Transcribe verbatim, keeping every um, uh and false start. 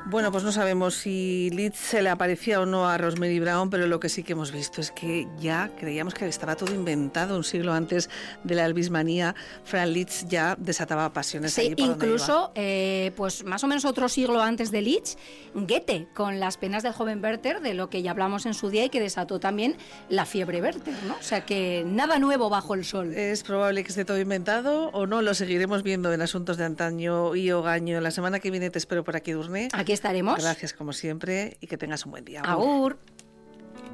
Bueno, pues no sabemos si Liszt se le aparecía o no a Rosemary Brown, pero lo que sí que hemos visto es que ya creíamos que estaba todo inventado un siglo antes de la Elvismanía. Franz Liszt ya desataba pasiones. Sí, allí por incluso, eh, pues más o menos otro siglo antes de Liszt, Goethe, con las penas del joven Werther, de lo que ya hablamos en su día y que desató también la fiebre Werther, ¿no? O sea que nada nuevo bajo el sol. Es probable que esté todo inventado o no, lo seguiremos viendo en Asuntos de Antaño y Ogaño. La semana que viene te espero por aquí, Edurne. Aquí estaremos. Gracias como siempre y que tengas un buen día. Agur.